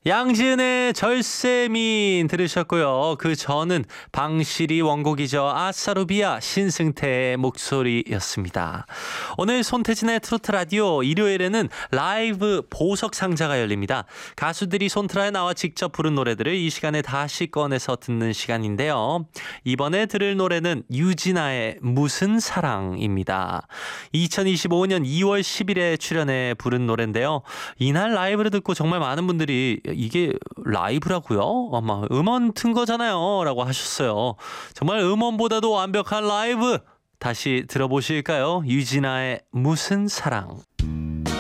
양지은의 절세민 들으셨고요. 그 전은 방실이 원곡이죠. 아싸루비아 신승태의 목소리였습니다. 오늘 손태진의 트로트 라디오 일요일에는 라이브 보석 상자가 열립니다. 가수들이 손트라에 나와 직접 부른 노래들을 이 시간에 다시 꺼내서 듣는 시간인데요. 이번에 들을 노래는 유진아의 무슨 사랑입니다. 2025년 2월 10일에 출연해 부른 노래인데요. 이날 라이브를 듣고 정말 많은 분들이 이게 라이브라고요? 아마 음원 튼 거잖아요 라고 하셨어요. 정말 음원보다도 완벽한 라이브 다시 들어보실까요? 유진아의 무슨 사랑.